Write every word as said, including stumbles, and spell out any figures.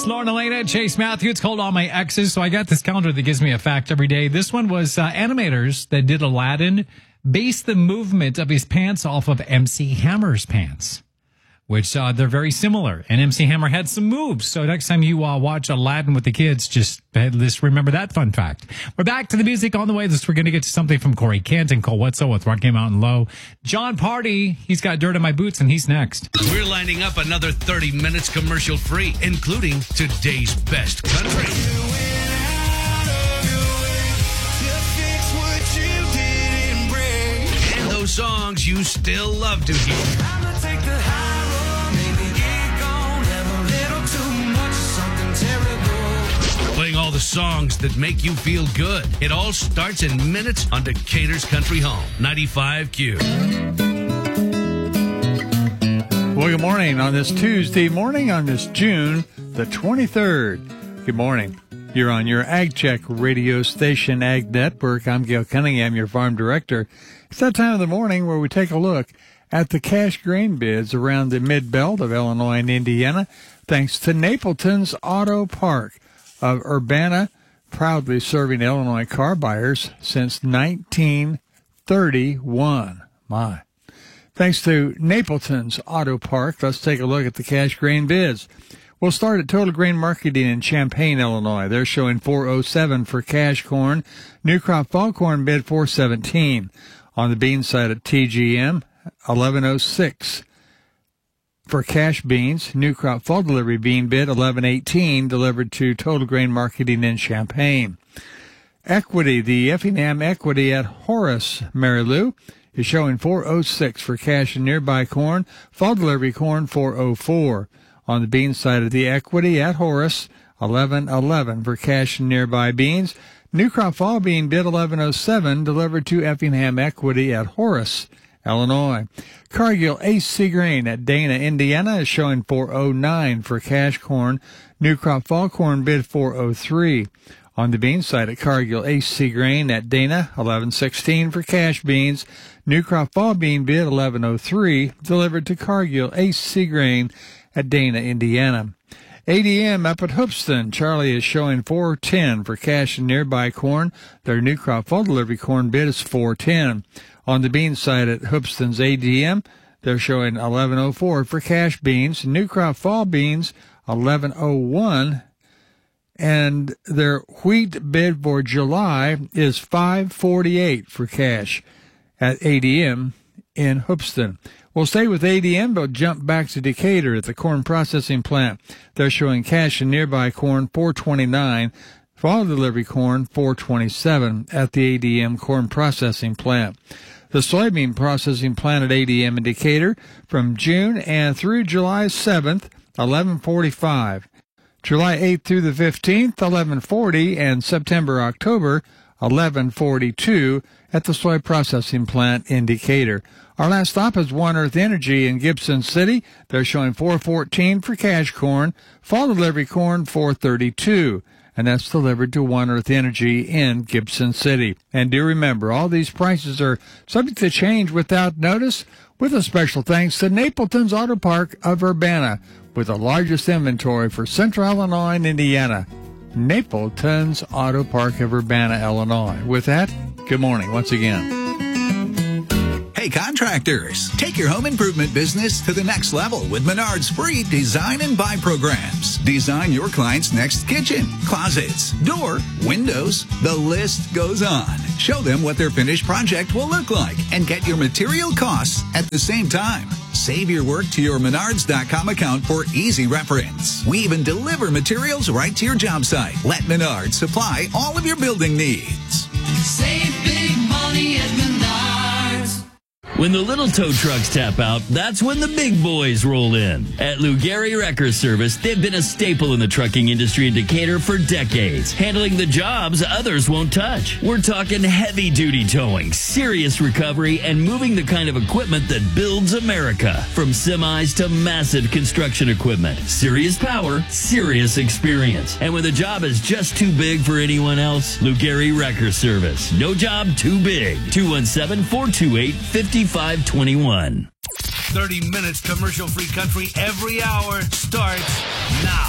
It's Lauren Elena, Chase Matthew. It's called All My Exes. So I got this calendar that gives me a fact every day. This one was uh, animators that did Aladdin based the movement of his pants off of M C Hammer's pants, which uh, they're very similar. And M C Hammer had some moves. So next time you uh, watch Aladdin with the kids, just, just remember that fun fact. We're back to the music on the way. This we're going to get to something from Corey Kent and Cole Wetzel with Rocky Mountain Low. John Party, he's got Dirt on My Boots, and he's next. We're lining up another thirty minutes commercial free, including today's best country. And those songs you still love to hear. Playing all the songs that make you feel good. It all starts in minutes on Decatur's Country Home, ninety-five Q. Well, good morning on this Tuesday morning on this June the twenty-third. Good morning. You're on your AgCheck radio station, Ag Network. I'm Gail Cunningham, your farm director. It's that time of the morning where we take a look at the cash grain bids around the mid-belt of Illinois and Indiana, thanks to Napleton's Auto Park of Urbana, proudly serving Illinois car buyers since nineteen thirty-one. My. Thanks to Napleton's Auto Park, let's take a look at the cash grain bids. We'll start at Total Grain Marketing in Champaign, Illinois. They're showing four oh seven for cash corn. New crop fall corn bid four seventeen. On the bean side at T G M, eleven oh six. For cash beans, new crop fall delivery bean bid eleven eighteen, delivered to Total Grain Marketing in Champaign. Equity, the Effingham Equity at Horace, Mary Lou, is showing four oh six for cash and nearby corn. Fall delivery corn four oh four. On the bean side of the Equity at Horace, eleven eleven for cash and nearby beans. New crop fall bean bid eleven oh seven, delivered to Effingham Equity at Horace, Illinois. Cargill Ace C Grain at Dana, Indiana is showing four oh nine for cash corn. New crop fall corn bid four oh three. On the bean side at Cargill Ace C Grain at Dana, eleven sixteen for cash beans. New crop fall bean bid eleven oh three, delivered to Cargill Ace C Grain at Dana, Indiana. A D M up at Hoopston, Charlie is showing four ten for cash and nearby corn. Their new crop fall delivery corn bid is four ten. On the bean side at Hoopston's A D M, they're showing eleven oh four for cash beans. New crop fall beans, eleven oh one. And their wheat bid for July is five forty-eight for cash at A D M in Hoopston. We'll stay with A D M, but jump back to Decatur at the corn processing plant. They're showing cash and nearby corn four twenty-nine. Fall delivery corn four twenty-seven at the A D M corn processing plant. The soybean processing plant at A D M in Decatur from June and through July seventh, eleven forty-five. July eighth through the fifteenth, eleven forty, and September October, eleven forty-two at the soy processing plant in Decatur. Our last stop is One Earth Energy in Gibson City. They're showing four fourteen for cash corn. Fall delivery corn four thirty-two. And that's delivered to One Earth Energy in Gibson City. And do remember, all these prices are subject to change without notice, with a special thanks to Napleton's Auto Park of Urbana, with the largest inventory for Central Illinois and Indiana. Napleton's Auto Park of Urbana, Illinois. With that, good morning once again. Hey contractors, take your home improvement business to the next level with Menard's free design and buy programs. Design your client's next kitchen, closets, door, windows, the list goes on. Show them what their finished project will look like and get your material costs at the same time. Save your work to your Menards dot com account for easy reference. We even deliver materials right to your job site. Let Menards supply all of your building needs. Save big money at Menards. When the little tow trucks tap out, that's when the big boys roll in. At Lou Gehry Wrecker Service, they've been a staple in the trucking industry in Decatur for decades, handling the jobs others won't touch. We're talking heavy-duty towing, serious recovery, and moving the kind of equipment that builds America. From semis to massive construction equipment. Serious power, serious experience. And when the job is just too big for anyone else, Lou Gehry Wrecker Service. No job too big. two one seven, four two eight, five five two one. thirty minutes commercial-free country every hour starts now.